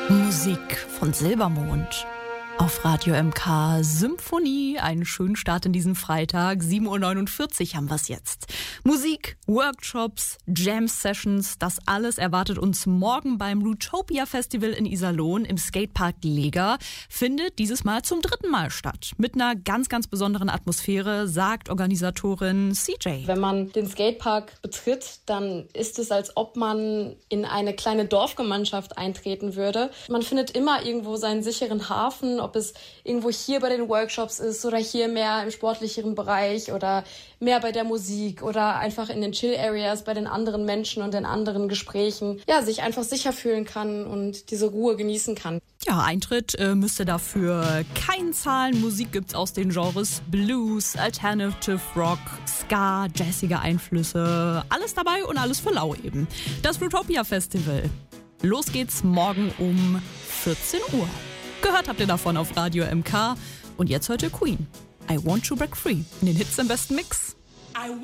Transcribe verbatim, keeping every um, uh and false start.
Musik von Silbermond auf Radio M K Symphonie. Einen schönen Start in diesen Freitag. sieben Uhr neunundvierzig haben wir es jetzt. Musik, Workshops, Jam-Sessions, das alles erwartet uns morgen beim Rootopia Festival in Iserlohn im Skatepark Lega. Findet dieses Mal zum dritten Mal statt. Mit einer ganz, ganz besonderen Atmosphäre, sagt Organisatorin C J. Wenn man den Skatepark betritt, dann ist es, als ob man in eine kleine Dorfgemeinschaft eintreten würde. Man findet immer irgendwo seinen sicheren Hafen, ob es irgendwo hier bei den Workshops ist oder hier mehr im sportlicheren Bereich oder mehr bei der Musik oder einfach in den Chill-Areas bei den anderen Menschen und den anderen Gesprächen, ja, sich einfach sicher fühlen kann und diese Ruhe genießen kann. Ja, Eintritt äh, müsste dafür kein zahlen. Musik gibt's aus den Genres Blues, Alternative Rock, Ska, jazzige Einflüsse. Alles dabei und alles für lau eben. Das Rootopia Festival. Los geht's morgen um vierzehn Uhr. Gehört habt ihr davon auf Radio M K. Und jetzt heute Queen. I Want to Break Free. In den Hits im besten Mix.